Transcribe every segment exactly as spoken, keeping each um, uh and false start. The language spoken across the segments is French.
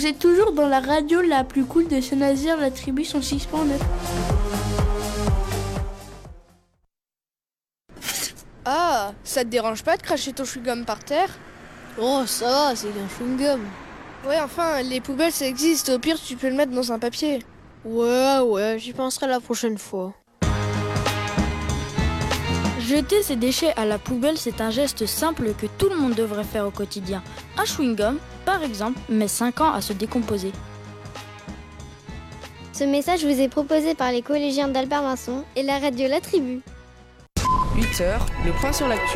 Vous êtes toujours dans la radio la plus cool de Saint-Nazaire, la tribu cent six point neuf. Ah, ça te dérange pas de cracher ton chewing-gum par terre? Oh, ça va, c'est qu'un chewing-gum. Ouais, enfin, les poubelles ça existe, au pire tu peux le mettre dans un papier. Ouais, ouais, j'y penserai la prochaine fois. Jeter ses déchets à la poubelle, c'est un geste simple que tout le monde devrait faire au quotidien. Un chewing-gum, par exemple, met cinq ans à se décomposer. Ce message vous est proposé par les collégiens d'Albert Vincent et la radio La Tribu. huit heures, le point sur l'actu.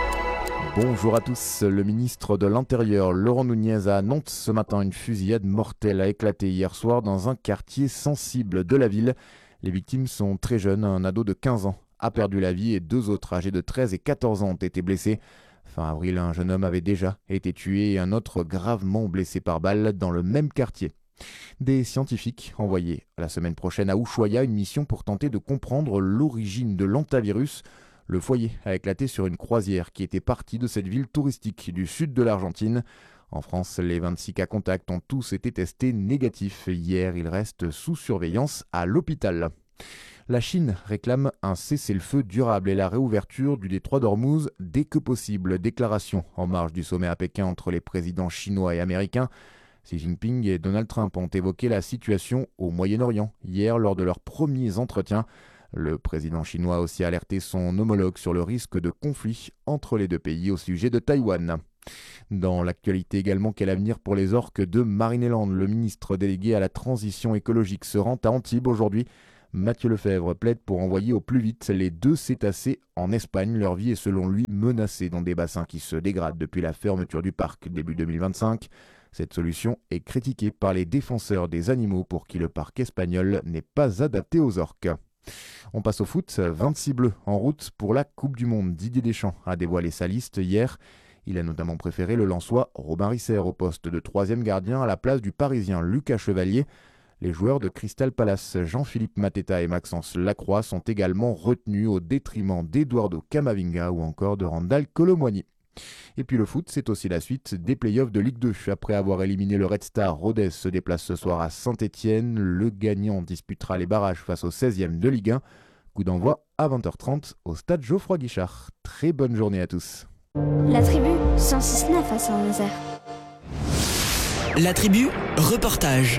Bonjour à tous. Le ministre de l'Intérieur, Laurent Nunez, a annoncé ce matin une fusillade mortelle a éclaté hier soir dans un quartier sensible de la ville. Les victimes sont très jeunes. Un ado de quinze ans a perdu la vie et deux autres âgés de treize et quatorze ans ont été blessés. Fin avril, un jeune homme avait déjà été tué et un autre gravement blessé par balle dans le même quartier. Des scientifiques envoyés la semaine prochaine à Ushuaia une mission pour tenter de comprendre l'origine de l'hantavirus. Le foyer a éclaté sur une croisière qui était partie de cette ville touristique du sud de l'Argentine. En France, les vingt-six cas contacts ont tous été testés négatifs. Hier, ils restent sous surveillance à l'hôpital. La Chine réclame un cessez-le-feu durable et la réouverture du détroit d'Ormuz dès que possible. Déclaration en marge du sommet à Pékin entre les présidents chinois et américains. Xi Jinping et Donald Trump ont évoqué la situation au Moyen-Orient hier lors de leurs premiers entretiens. Le président chinois a aussi alerté son homologue sur le risque de conflit entre les deux pays au sujet de Taïwan. Dans l'actualité également, quel avenir pour les orques de Marineland? Le ministre délégué à la transition écologique se rend à Antibes aujourd'hui. Mathieu Lefebvre plaide pour envoyer au plus vite les deux cétacés en Espagne. Leur vie est selon lui menacée dans des bassins qui se dégradent depuis la fermeture du parc début deux mille vingt-cinq. Cette solution est critiquée par les défenseurs des animaux pour qui le parc espagnol n'est pas adapté aux orques. On passe au foot, vingt-six bleus en route pour la Coupe du Monde. Didier Deschamps a dévoilé sa liste hier. Il a notamment préféré le Lensois Robin Risser au poste de troisième gardien à la place du Parisien Lucas Chevalier. Les joueurs de Crystal Palace, Jean-Philippe Mateta et Maxence Lacroix, sont également retenus au détriment d'Eduardo Camavinga ou encore de Randal Colomwani. Et puis le foot, c'est aussi la suite des playoffs de Ligue deux. Après avoir éliminé le Red Star, Rodez se déplace ce soir à Saint-Étienne. Le gagnant disputera les barrages face au seizième de Ligue un. Coup d'envoi à vingt heures trente au stade Geoffroy Guichard. Très bonne journée à tous. La Tribu, cent six neuf à Saint-Nazaire. La Tribu, reportage.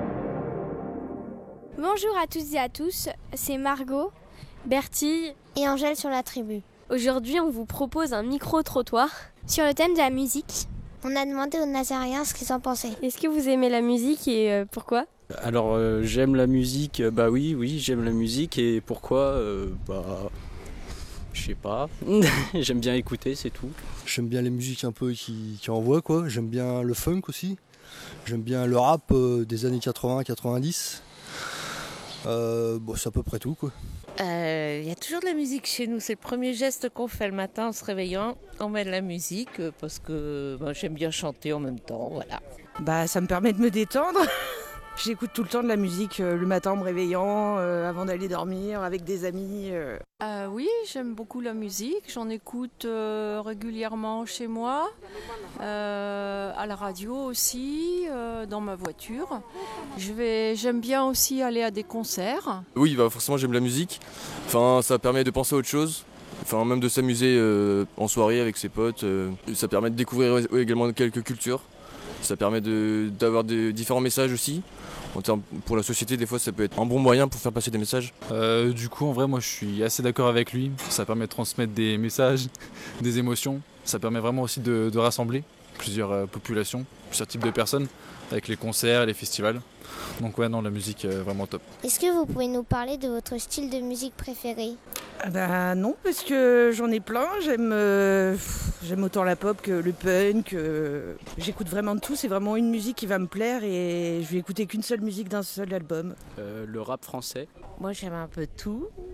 Bonjour à toutes et à tous, c'est Margot, Bertille et Angèle sur La Tribu. Aujourd'hui, on vous propose un micro-trottoir sur le thème de la musique. On a demandé aux Nazariens ce qu'ils en pensaient. Est-ce que vous aimez la musique et euh, pourquoi ? Alors, euh, j'aime la musique, euh, bah oui, oui, j'aime la musique et pourquoi euh, Bah, je sais pas, j'aime bien écouter, c'est tout. J'aime bien les musiques un peu qui, qui envoient, quoi. J'aime bien le funk aussi. J'aime bien le rap euh, des années quatre-vingts quatre-vingt-dix. Euh, bon, c'est à peu près tout, quoi. Il euh, y a toujours de la musique chez nous, c'est le premier geste qu'on fait le matin en se réveillant, on met de la musique parce que bah, j'aime bien chanter en même temps, voilà. Bah ça me permet de me détendre, j'écoute tout le temps de la musique euh, le matin en me réveillant, euh, avant d'aller dormir avec des amis. Euh. Euh, oui, j'aime beaucoup la musique, j'en écoute euh, régulièrement chez moi, euh, à la radio aussi, euh, dans ma voiture. Je vais, j'aime bien aussi aller à des concerts. Oui, bah forcément j'aime la musique, enfin, ça permet de penser à autre chose, enfin, même de s'amuser euh, en soirée avec ses potes, euh, ça permet de découvrir également quelques cultures, ça permet de, d'avoir des différents messages aussi. En termes, pour la société, des fois, ça peut être un bon moyen pour faire passer des messages. Euh, du coup, en vrai, moi, je suis assez d'accord avec lui. Ça permet de transmettre des messages, des émotions. Ça permet vraiment aussi de, de rassembler plusieurs euh, populations, plusieurs types de personnes, avec les concerts, les festivals. Donc ouais, non, la musique, euh, vraiment top. Est-ce que vous pouvez nous parler de votre style de musique préféré ? Ah bah non, parce que j'en ai plein. J'aime, euh, j'aime autant la pop que le punk. Euh, j'écoute vraiment de tout. C'est vraiment une musique qui va me plaire et je vais écouter qu'une seule musique d'un seul album. Euh, le rap français. Moi j'aime un peu tout,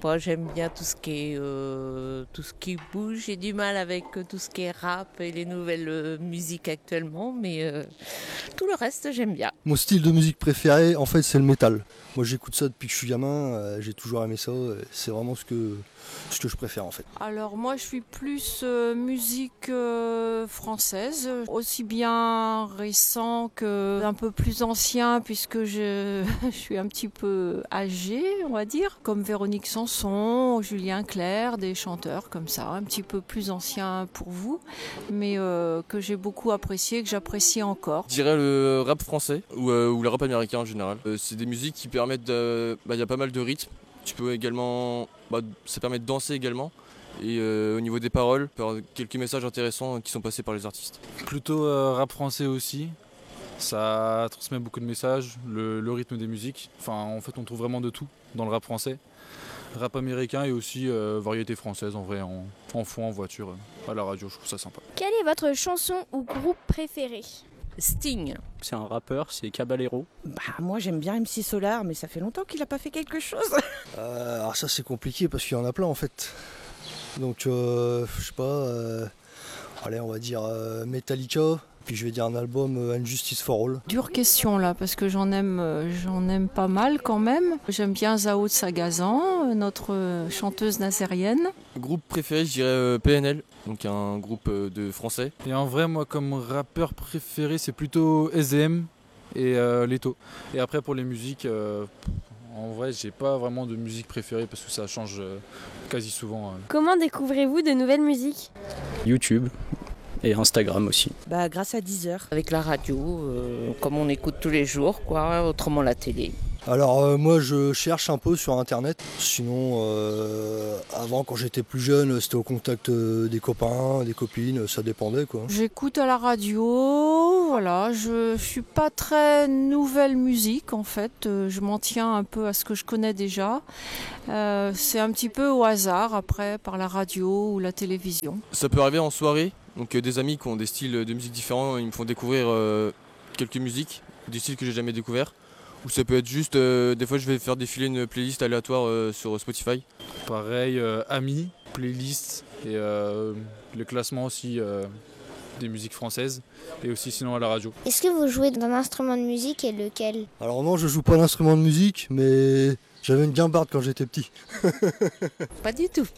pas, j'aime bien tout ce qui est, euh, tout ce qui bouge. J'ai du mal avec tout ce qui est rap et les nouvelles euh, musiques actuellement, mais euh, tout le reste, j'aime bien. Mon style de musique préféré, en fait, c'est le métal. Moi, j'écoute ça depuis que je suis gamin, euh, j'ai toujours aimé ça, c'est vraiment ce que, ce que je préfère en fait. Alors moi je suis plus euh, musique euh, française, aussi bien récent qu'un peu plus ancien puisque je, je suis un petit peu âgée on va dire, comme Véronique Sanson, Julien Clerc, des chanteurs comme ça, un petit peu plus anciens pour vous, mais euh, que j'ai beaucoup apprécié, que j'apprécie encore. Je dirais le rap français ou, euh, ou le rap américain en général. Euh, c'est des musiques qui permettent de... Bah, y a pas mal de rythmes. Tu peux également, bah, ça permet de danser également. Et euh, au niveau des paroles, quelques messages intéressants qui sont passés par les artistes. Plutôt euh, rap français aussi. Ça transmet beaucoup de messages, le, le rythme des musiques. Enfin, en fait, on trouve vraiment de tout dans le rap français. Rap américain et aussi euh, variété française en vrai, en, en fond, en voiture, à la radio, je trouve ça sympa. Quelle est votre chanson ou groupe préféré ? Sting, c'est un rappeur, c'est Caballero. Bah moi j'aime bien M C Solar, mais ça fait longtemps qu'il a pas fait quelque chose. Euh, alors ça c'est compliqué parce qu'il y en a plein en fait. Donc euh, je sais pas, euh, allez on va dire euh, Metallica, puis je vais dire un album euh, Injustice for All. Dure question là, parce que j'en aime, euh, j'en aime pas mal quand même. J'aime bien Zao de Sagazan, euh, notre euh, chanteuse nazérienne. Groupe préféré, je dirais euh, P N L, donc un groupe euh, de français. Et en vrai, moi comme rappeur préféré, c'est plutôt S D M et euh, Leto. Et après pour les musiques, euh, en vrai, j'ai pas vraiment de musique préférée parce que ça change euh, quasi souvent. Euh. Comment découvrez-vous de nouvelles musiques ? YouTube. Et Instagram aussi. Bah grâce à Deezer. Avec la radio, euh, comme on écoute tous les jours, quoi, autrement la télé. Alors euh, moi je cherche un peu sur internet, sinon euh, avant quand j'étais plus jeune c'était au contact euh, des copains, des copines, ça dépendait quoi. J'écoute à la radio, voilà, je, je suis pas très nouvelle musique en fait, je m'en tiens un peu à ce que je connais déjà. Euh, c'est un petit peu au hasard après par la radio ou la télévision. Ça peut arriver en soirée, donc euh, des amis qui ont des styles de musique différents, ils me font découvrir euh, quelques musiques, des styles que j'ai jamais découverts. Ou ça peut être juste, euh, des fois je vais faire défiler une playlist aléatoire euh, sur Spotify. Pareil, euh, amis, playlist et euh, le classement aussi euh, des musiques françaises et aussi sinon à la radio. Est-ce que vous jouez d'un instrument de musique et lequel ? Alors non, je joue pas d'instrument de musique, mais j'avais une guimbarde quand j'étais petit. Pas du tout.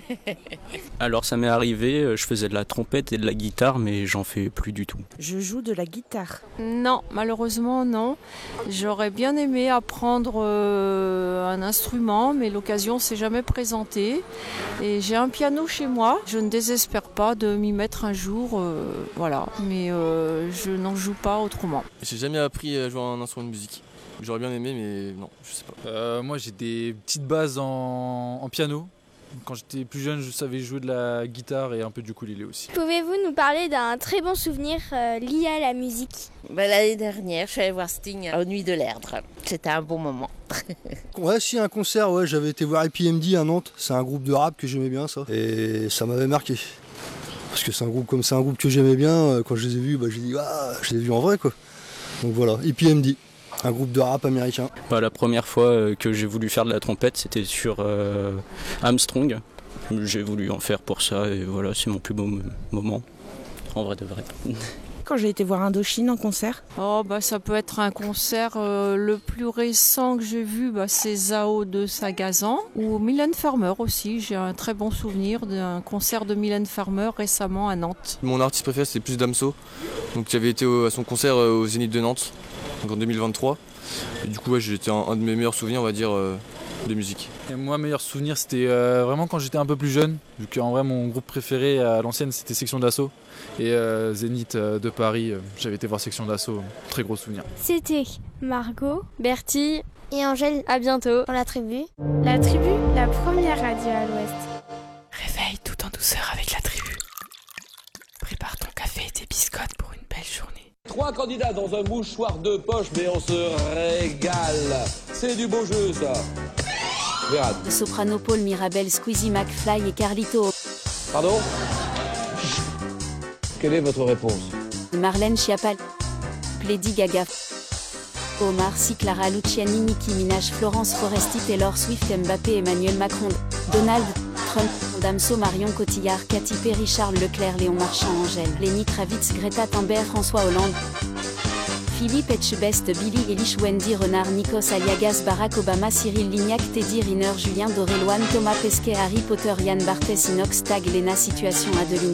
Alors ça m'est arrivé, je faisais de la trompette et de la guitare, mais j'en fais plus du tout. Je joue de la guitare. Non, malheureusement non. J'aurais bien aimé apprendre euh, un instrument, mais l'occasion s'est jamais présentée. Et j'ai un piano chez moi. Je ne désespère pas de m'y mettre un jour, euh, voilà. Mais euh, je n'en joue pas autrement. J'ai jamais appris à jouer un instrument de musique. J'aurais bien aimé, mais non, je sais pas. Euh, moi, j'ai des petites bases en, en piano. Quand j'étais plus jeune, je savais jouer de la guitare et un peu du ukulélé aussi. Pouvez-vous nous parler d'un très bon souvenir euh, lié à la musique ? Bah, l'année dernière, je suis allée voir Sting aux Nuits de l'Erdre. C'était un bon moment. Ouais, si, un concert, ouais, j'avais été voir I P M D à Nantes. C'est un groupe de rap que j'aimais bien, ça. Et ça m'avait marqué. Parce que c'est un groupe, comme c'est un groupe que j'aimais bien, quand je les ai vus, bah, j'ai dit, ah, je les ai vus en vrai, quoi. Donc voilà, I P M D. Un groupe de rap américain. Bah, la première fois que j'ai voulu faire de la trompette, c'était sur euh, Armstrong. J'ai voulu en faire pour ça et voilà, c'est mon plus beau moment, en vrai de vrai. Quand j'ai été voir Indochine en concert. Oh bah ça peut être un concert euh, le plus récent que j'ai vu, bah, c'est Zao de Sagazan ou Mylène Farmer aussi. J'ai un très bon souvenir d'un concert de Mylène Farmer récemment à Nantes. Mon artiste préféré c'est plus Damso, donc j'avais été au, à son concert euh, au Zénith de Nantes. Donc en deux mille vingt-trois. Et du coup, ouais, j'étais un, un de mes meilleurs souvenirs, on va dire, euh, de musique. Et moi, meilleur souvenir, c'était euh, vraiment quand j'étais un peu plus jeune, vu qu'en vrai, mon groupe préféré à l'ancienne, c'était Section d'Assaut. Et euh, Zénith euh, de Paris, euh, j'avais été voir Section d'Assaut, très gros souvenir. C'était Margot, Bertie et Angèle. À bientôt. Pour la tribu. La tribu, la première radio à l'ouest. Réveille tout en douceur avec la tribu. Prépare ton café et tes biscottes pour une belle journée. Trois candidats dans un mouchoir de poche, mais on se régale. C'est du beau jeu, ça. Regarde. Soprano, Paul, Mirabel, Squeezie, McFly et Carlito. Pardon ? Quelle est votre réponse ? Marlène Schiappa, Lady Gaga. Omar Sy, Clara Luciani, Nicki Minaj, Florence Foresti, Taylor Swift, Mbappé, Emmanuel Macron, Donald Trump, Damso, Marion Cotillard, Katy Perry, Charles Leclerc, Léon Marchand, Angèle, Lenny Kravitz, Greta Thunberg, François Hollande, Philippe Etchebest, Billy Eilish, Wendy Renard, Nikos Aliagas, Barack Obama, Cyril Lignac, Teddy Riner, Julien Doré, Loane Thomas Pesquet, Harry Potter, Yann Barthès, Inox Tag, Lena Situation, Adeline